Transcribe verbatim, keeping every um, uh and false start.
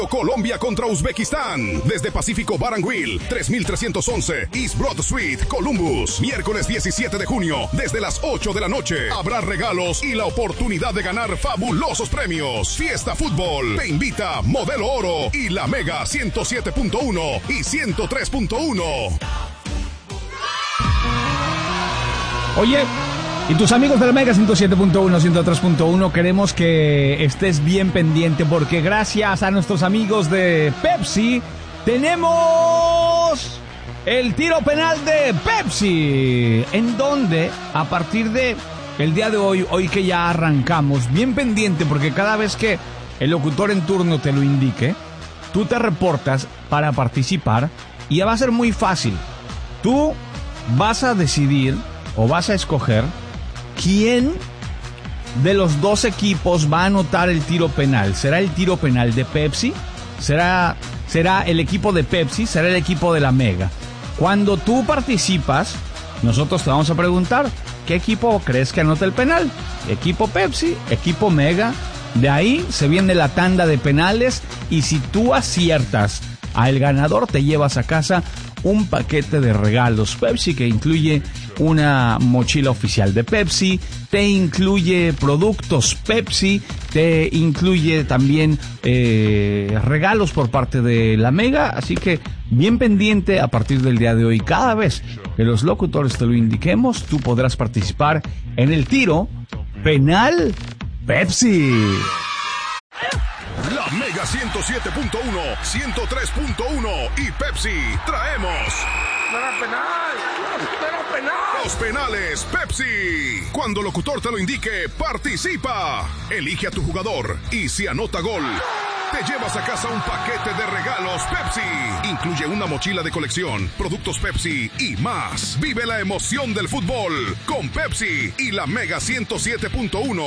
Colombia contra Uzbekistán. Desde Pacífico Bar and Grill, tres mil trescientos once East Broad Street, Columbus. Miércoles diecisiete de junio, desde las ocho de la noche. Habrá regalos y la oportunidad de ganar fabulosos premios. Fiesta Fútbol te invita Modelo Oro y la Mega ciento siete punto uno y ciento tres punto uno. Oye, y tus amigos de la Mega ciento siete punto uno, ciento tres punto uno, queremos que estés bien pendiente porque gracias a nuestros amigos de Pepsi tenemos el tiro penal de Pepsi, en donde a partir de el día de hoy, hoy que ya arrancamos, bien pendiente porque cada vez que el locutor en turno te lo indique, tú te reportas para participar y ya va a ser muy fácil. Tú vas a decidir o vas a escoger quién de los dos equipos va a anotar el tiro penal. ¿Será el tiro penal de Pepsi? ¿Será, será el equipo de Pepsi? ¿Será el equipo de la Mega? Cuando tú participas, nosotros te vamos a preguntar, ¿qué equipo crees que anota el penal? ¿Equipo Pepsi? ¿Equipo Mega? De ahí se viene la tanda de penales y si tú aciertas al ganador, te llevas a casa un paquete de regalos Pepsi que incluye una mochila oficial de Pepsi, te incluye productos Pepsi, te incluye también eh, regalos por parte de la Mega, así que bien pendiente a partir del día de hoy. Cada vez que los locutores te lo indiquemos, tú podrás participar en el tiro penal Pepsi. La Mega ciento siete punto uno, ciento tres punto uno y Pepsi traemos... ¡No era penal! ¡No era penal! Los penales Pepsi. Cuando el locutor te lo indique, participa. Elige a tu jugador y si anota gol, te llevas a casa un paquete de regalos Pepsi. Incluye una mochila de colección, productos Pepsi y más. Vive la emoción del fútbol con Pepsi y la Mega ciento siete punto uno.